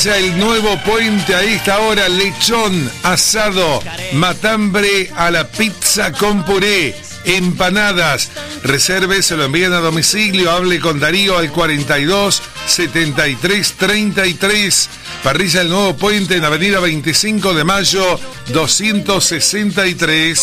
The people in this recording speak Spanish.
Parrilla El Nuevo Puente, a esta hora, lechón, asado, matambre a la pizza con puré, empanadas. Reserve, se lo envían a domicilio. Hable con Darío al 42 73 33. Parrilla El Nuevo Puente en Avenida 25 de Mayo 263.